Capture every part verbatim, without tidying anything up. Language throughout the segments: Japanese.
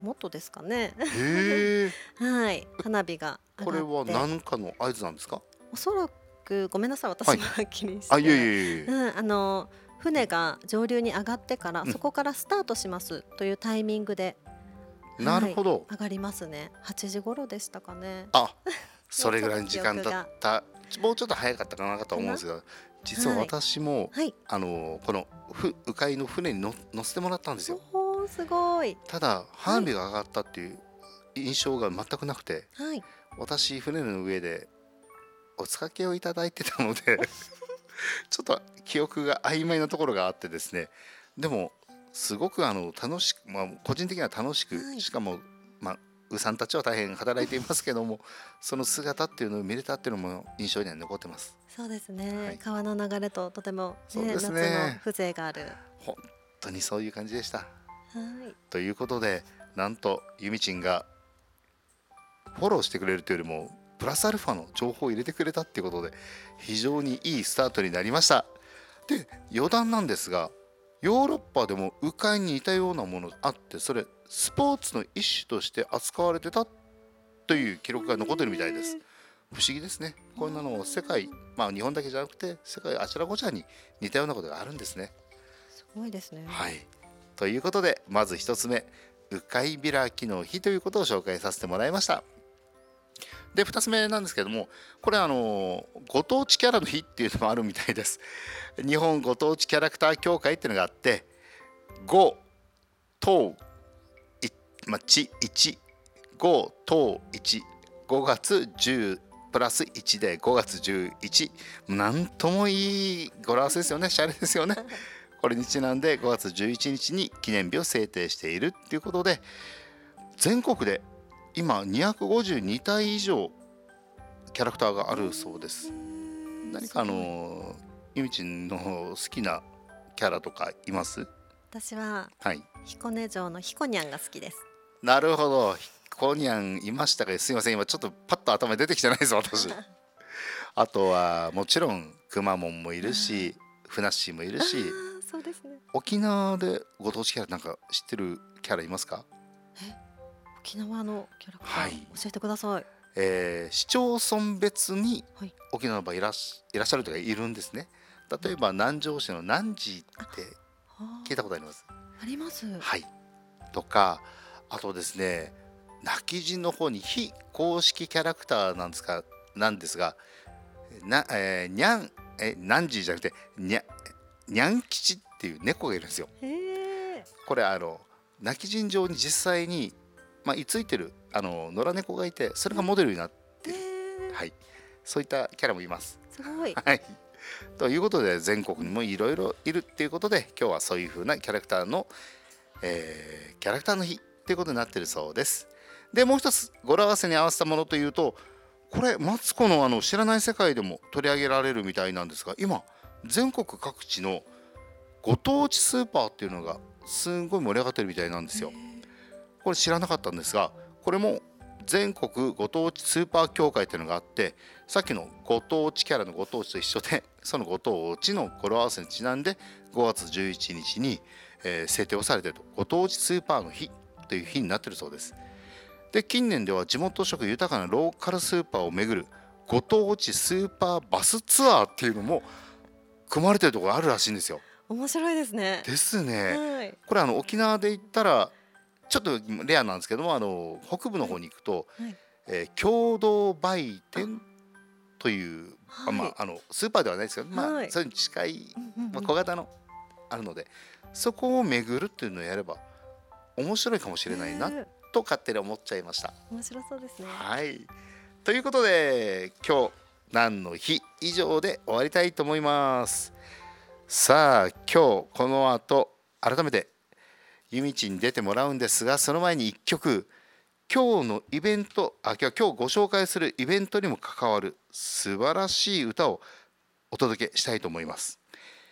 もっとですかね。 へえ。 はい、花火が上これがって。 は何かの合図なんですか？ おそらく、ごめんなさい、 はい。 私もはっきりしあ、いえいえてういえいえ。 ん、あの、船が上流に上がってから、 うん。 そこからスタートしますというタイミングで、はい、 なるほど。 上がりますね。はちじ頃でしたかね。 あ、 もうそれぐらいのちょっと記時間だっ憶がた。もうちょっと早かったかなとかな？ 思うんですが、実ははい。 私もはい。 あの、このふ鵜飼の船にの乗せてもらったんですよ。 おお、すごい。 ただ、 はい。 花火が上がったっていう印象が全くなくて、 はい。 私船の上でお茶漬けをいただいてたので、ちょっと記憶が曖昧なところがあってですね。でも、すごくあの楽しく、まあ、個人的には楽しく、 はい。 しかも、ま、鵜さんたちは大変働いていますけども、その姿っていうのを見れたっていうのも印象には残ってます。 そうですね。 はい。 川の流れととてもね、 そうです夏のね。 風情がある。 ほんとにそういう感じでした。 はい。 ということで、なんとゆみちんがフォローしてくれるというよりも、プラスアルファの情報を入れてくれたっていうことで、非常にいいスタートになりました。で、余談なんですが、ヨーロッパでも鵜飼に似たようなものがあって、それスポーツの一種として扱われてたという記録が残ってるみたいです。 へえ。 不思議ですね。 あこんなのを世あ。 界、まあ日本だけじゃなくて、世界あちらこちらに似たようなことがあるんですね。 すごいですね。 はい。ということで、まずひとつめ、鵜飼開きの日ということを紹介させてもらいました。で、ふたつめなんですけども、これあの、ご当地キャラの日っていうのもあるみたいです。日本ご当地キャラクター協会っていうのがあって、ご、とう、い、まあ、ち、いち、ご、とう、いち、ごがつじゅうプラスいちでごがつじゅういち、なんともいい語呂合わせですよね、シャレですよね。これにちなんでごがつじゅういちにちに記念日を制定しているっていうことで、全国で今にひゃくごじゅうにたい以上キャラクターがあるそうです。 へえ、 何かあすごい。 のゆみちんの好きなキャラとかいます？ 私ははい。 彦根城のひこにゃんが好きです。 なるほど、ひこにゃんいましたか。すいません、今ちょっとパッと頭に出てきてないです私。あとはもちろんくまモンもいるし、ふなっしーもいるあし、 あ、そうですね。 沖縄でご当地キャラなんか知ってるキャラいますか？ え、沖縄のキャラクターはい。 教えてください。 えー市町村別にはい。 沖縄の場合いらっしいらっしゃるというかいるんですね。例えば南城市の南寺あ、 っては聞いたことあります？ あ、あります。 はい。とか、あとですね、泣き人の方に非公式キャラクターなんですかなんですが、な、えーにゃん、え、ナンジーじゃなくて、にゃ、にゃん吉っていう猫がいるんですよ。 へえ。 これあの、泣き人上に実際に、まあ、居ついてるあの野良猫がいて、それがはい。 モデルになってへいる。 え。 はい。そういったキャラもいます。 すごい。 はい。ということで、全国にもいろいろいるっていうことで、今日はそういう風なキャラクターの、えーキャラクターの日っていうことになっているそうです。で、もう一つ、語呂合わせに合わせたものというと、これ、マツコのあの知らない世界でも取り上げられるみたいなんですが、今、全国各地のご当地スーパーっていうのがすんごい盛り上がってるみたいなんでへすよ。 え。 これ知らなかったんですが、これも全国ご当地スーパー協会っていうのがあって、さっきのご当地キャラのご当地と一緒で、そのご当地の語呂合わせにちなんでごがつじゅういちにちに、えー制定をされていると、ご当地スーパーの日という日になっているそうです。で、近年では地元食豊かなローカルスーパーを巡るご当地スーパーバスツアーっていうのも組まれてるところがあるらしいんですよ。 面白いですね。 ですね。 はい。 これあの沖縄で言ったらちょっとレアなんですけども、あの北部のはい。 方に行くと、 はい。 えー共同売あ、 店という、あ、まはい。 あ、あのスーパーではないですけど、まあはい。 それに近い、 うんうんまあ、 うん。 小型のあるので、そこを巡るっていうのをやれば面白いかもしへれないなえ。 と勝手に思っちゃいました。 面白そうですね。 はい。ということで今日何の日以上で終わりたいと思います。さあ今日この後改めてゆみちに出てもらうんですが、その前にいっきょく、今日のイベント、あ、今日今日ご紹介するイベントにも関わる素晴らしい歌をお届けしたいと思います。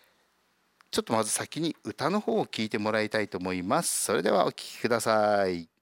ちょっとまず先に歌の方を聞いてもらいたいと思います。それではお聴きください。